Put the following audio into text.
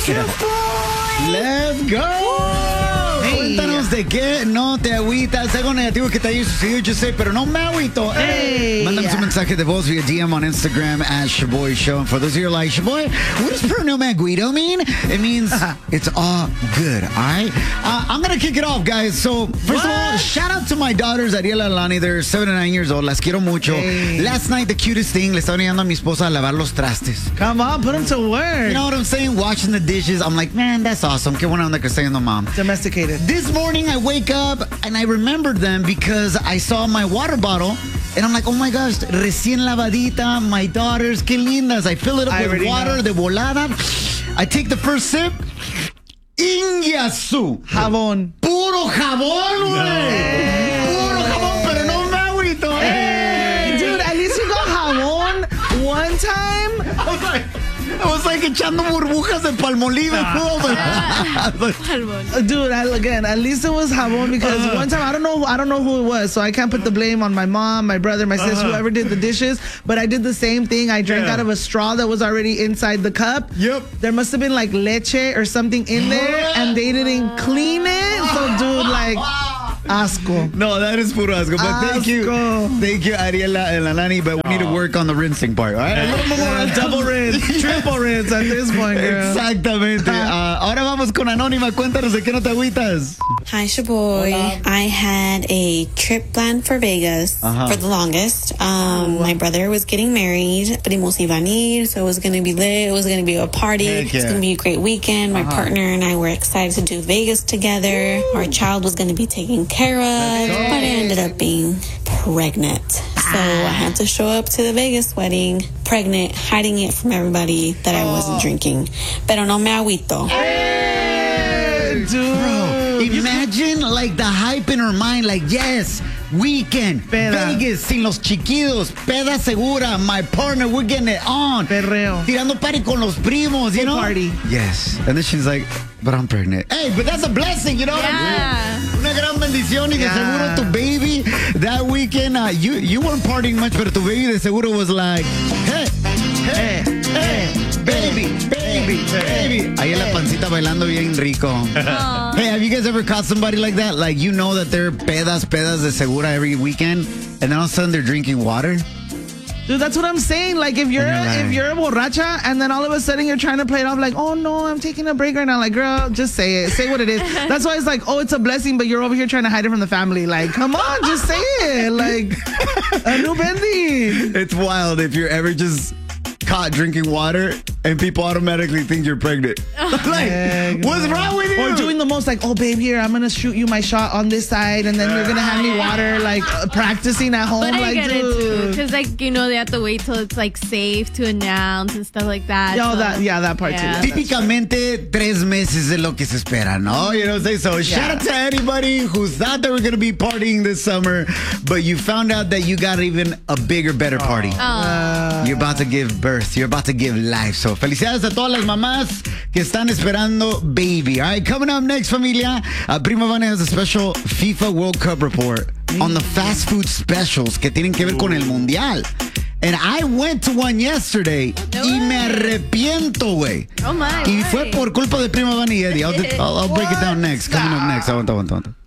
Let's go. Hey. Cuéntanos de qué no te agüitas. Algo negativo que te haya sucedido, yo sé, pero no me agüito. Hey. Mándame un mensaje de voz via DM on Instagram at Shaboy Show. And for those of you who are like, Shaboy, what does per no me agüito mean? It means it's all good, all right? I'm going to kick it off, guys. So, first of all, shout out to my daughters, Ariela and Lani. They're 7 and 9 years old. Las quiero mucho. Hey. Last night, the cutest thing, le estaba enseñando a mi esposa a lavar los trastes. Come on, put them to work. You know what I'm saying? Washing the dishes. I'm like, man, that's awesome. Qué buena onda que está yendo, mom. Domesticated. This morning, I wake up and I remembered them because I saw my water bottle and I'm like, oh my gosh, recién lavadita, my daughters, qué lindas. I fill it up with water, de volada. I take the first sip. Ingiasu. Jabón. Puro jabón, güey. Puro jabón, pero no me agüito. Hey, dude, at least you got jabón one time. I was like echando burbujas de Palmolive. Dude, again, at least it was jabón because one time I don't know who it was, so I can't put the blame on my mom, my brother, my sister, whoever did the dishes. But I did the same thing. I drank out of a straw that was already inside the cup. Yep. There must have been like leche or something in there, and they didn't clean it. So, dude, like. Asco. No, that is puro asco. But thank you, Ariela and Alani. But we need to work on the rinsing part, all right? Double rinse, triple rinse at this point, girl. Exactamente. Ahora vamos con Anónima. Cuéntanos de qué no te agüitas. Hi, Shaboy. I had a trip planned for Vegas for the longest. My brother was getting married, primos iban a ir, so it was going to be lit. It was going to be a party. It was going to be a great weekend. My partner and I were excited to do Vegas together. Our child was going to be taken care of, but I ended up being pregnant. So I had to show up to the Vegas wedding pregnant, hiding it from everybody that I wasn't drinking. Pero no me agüito. Hey, dude. Bro, imagine like the hype in her mind, like, yes, weekend, Peda. Vegas, sin los chiquidos, peda segura, my partner, we're getting it on. Perreo. Tirando party con los primos, you know? Party. Yes. And then she's like, but I'm pregnant. Hey, but that's a blessing, you know what I mean? Una gran bendición y de seguro tu baby that weekend, you weren't partying much, but tu baby de seguro was like, hey, hey, hey, baby, baby, baby. Ahí en la pancita bailando bien rico. Hey, have you guys ever caught somebody like that? Like, you know that they're pedas de segura every weekend, and then all of a sudden they're drinking water? Dude, that's what I'm saying. Like, if you're a borracha and then all of a sudden you're trying to play it off like, oh no, I'm taking a break right now. Like, girl, just say it. Say what it is. That's why it's like, oh, it's a blessing, but you're over here trying to hide it from the family. Like, come on, just say it. Like, no bendy. It's wild if you're ever just caught drinking water and people automatically think you're pregnant. Like, what's wrong with you? Or doing the most like, oh, babe, here, I'm going to shoot you my shot on this side and then you're going to hand me water, like practicing at home. But like, I get dude. it too. Because, like, you know, they have to wait till it's, like, safe to announce and stuff like that. Oh, so, that part too. Yeah, Típicamente, 3 meses es lo que se espera, ¿no? You know what I'm saying? So shout out to anybody who thought they were going to be partying this summer, but you found out that you got even a bigger, better party. You're about to give birth. You're about to give life. So felicidades a todas las mamás que están esperando baby. All right, coming up next, familia, Prima Vane has a special FIFA World Cup report on the fast food specials que tienen que ver con el Mundial. And I went to one yesterday y me arrepiento, güey. Oh my. Y fue por culpa de Prima Vane y Eddie. I'll break it down next. Coming up next. Aguanta.